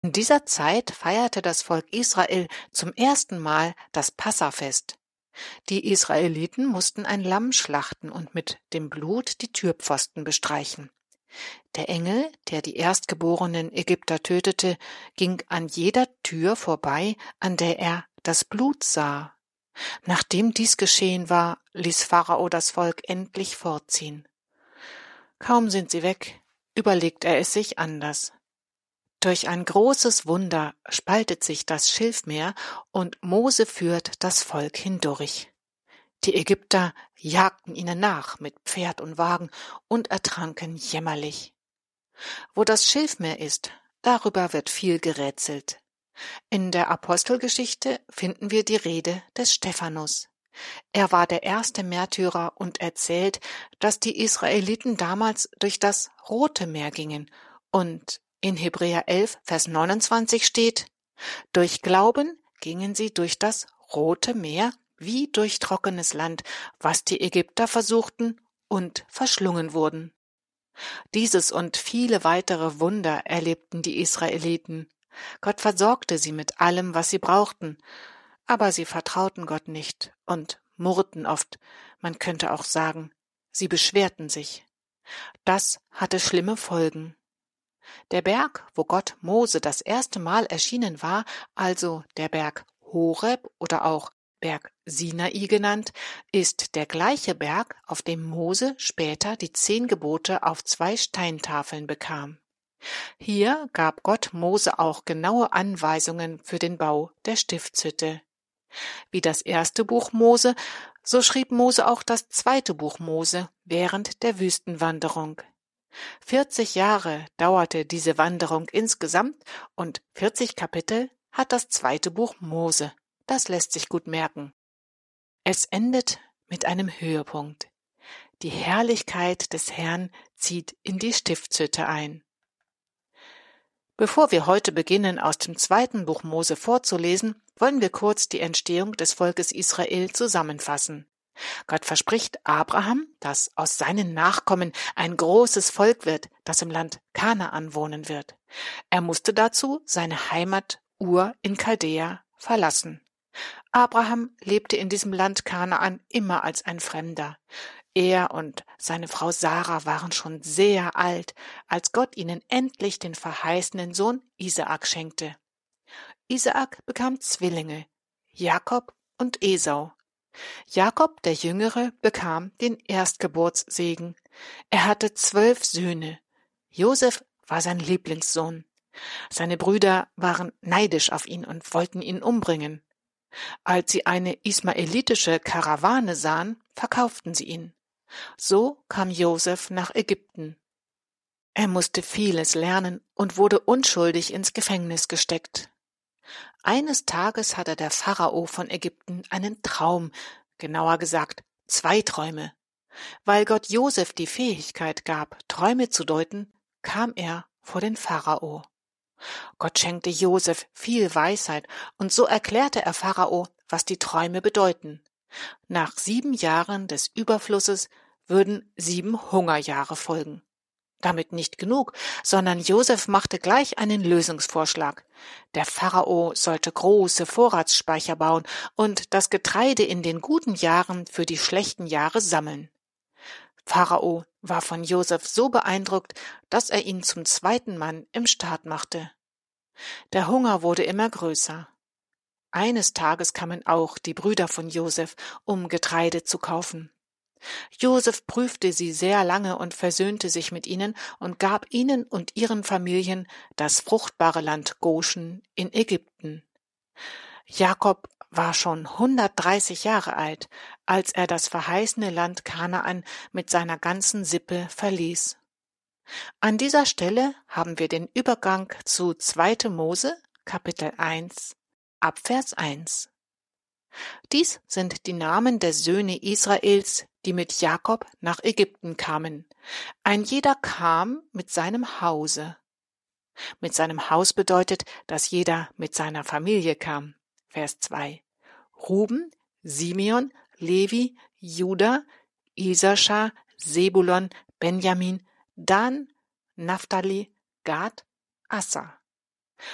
In dieser Zeit feierte das Volk Israel zum ersten Mal das Passafest. Die Israeliten mussten ein Lamm schlachten und mit dem Blut die Türpfosten bestreichen. Der Engel, der die erstgeborenen Ägypter tötete, ging an jeder Tür vorbei, an der er das Blut sah. Nachdem dies geschehen war, ließ Pharao das Volk endlich fortziehen. Kaum sind sie weg, überlegt er es sich anders. Durch ein großes Wunder spaltet sich das Schilfmeer und Mose führt das Volk hindurch. Die Ägypter jagten ihnen nach mit Pferd und Wagen und ertranken jämmerlich. Wo das Schilfmeer ist, darüber wird viel gerätselt. In der Apostelgeschichte finden wir die Rede des Stephanus. Er war der erste Märtyrer und erzählt, dass die Israeliten damals durch das Rote Meer gingen und in Hebräer 11, Vers 29 steht: Durch Glauben gingen sie durch das Rote Meer wie durch trockenes Land, was die Ägypter versuchten und verschlungen wurden. Dieses und viele weitere Wunder erlebten die Israeliten. Gott versorgte sie mit allem, was sie brauchten, aber sie vertrauten Gott nicht und murrten oft, man könnte auch sagen, sie beschwerten sich. Das hatte schlimme Folgen. Der Berg, wo Gott Mose das erste Mal erschienen war, also der Berg Horeb oder auch Berg Sinai genannt, ist der gleiche Berg, auf dem Mose später die 10 Gebote auf 2 Steintafeln bekam. Hier gab Gott Mose auch genaue Anweisungen für den Bau der Stiftshütte. Wie das erste Buch Mose, so schrieb Mose auch das zweite Buch Mose während der Wüstenwanderung. 40 Jahre dauerte diese Wanderung insgesamt und 40 Kapitel hat das zweite Buch Mose. Das lässt sich gut merken. Es endet mit einem Höhepunkt. Die Herrlichkeit des Herrn zieht in die Stiftshütte ein. Bevor wir heute beginnen, aus dem zweiten Buch Mose vorzulesen, wollen wir kurz die Entstehung des Volkes Israel zusammenfassen. Gott verspricht Abraham, dass aus seinen Nachkommen ein großes Volk wird, das im Land Kanaan wohnen wird. Er musste dazu seine Heimat Ur in Chaldea verlassen. Abraham lebte in diesem Land Kanaan immer als ein Fremder. Er und seine Frau Sarah waren schon sehr alt, als Gott ihnen endlich den verheißenen Sohn Isaak schenkte. Isaak bekam Zwillinge, Jakob und Esau. Jakob, der Jüngere, bekam den Erstgeburtssegen. Er hatte 12 Söhne. Josef war sein Lieblingssohn. Seine Brüder waren neidisch auf ihn und wollten ihn umbringen. Als sie eine ismaelitische Karawane sahen, verkauften sie ihn. So kam Josef nach Ägypten. Er musste vieles lernen und wurde unschuldig ins Gefängnis gesteckt. Eines Tages hatte der Pharao von Ägypten einen Traum, genauer gesagt 2 Träume. Weil Gott Josef die Fähigkeit gab, Träume zu deuten, kam er vor den Pharao. Gott schenkte Josef viel Weisheit und so erklärte er Pharao, was die Träume bedeuten. Nach 7 Jahren des Überflusses würden 7 Hungerjahre folgen. Damit nicht genug, sondern Josef machte gleich einen Lösungsvorschlag. Der Pharao sollte große Vorratsspeicher bauen und das Getreide in den guten Jahren für die schlechten Jahre sammeln. Pharao war von Josef so beeindruckt, dass er ihn zum 2. Mann im Staat machte. Der Hunger wurde immer größer. Eines Tages kamen auch die Brüder von Josef, um Getreide zu kaufen. Josef prüfte sie sehr lange und versöhnte sich mit ihnen und gab ihnen und ihren Familien das fruchtbare Land Goschen in Ägypten. Jakob war schon 130 Jahre alt, als er das verheißene Land Kanaan mit seiner ganzen Sippe verließ. An dieser Stelle haben wir den Übergang zu 2. Mose, Kapitel 1, Abvers 1. Dies sind die Namen der Söhne Israels, die mit Jakob nach Ägypten kamen. Ein jeder kam mit seinem Hause. Mit seinem Haus bedeutet, dass jeder mit seiner Familie kam. Vers 2. Ruben, Simeon, Levi, Juda, Isaschar, Sebulon, Benjamin, Dan, Naphtali, Gad, Asser.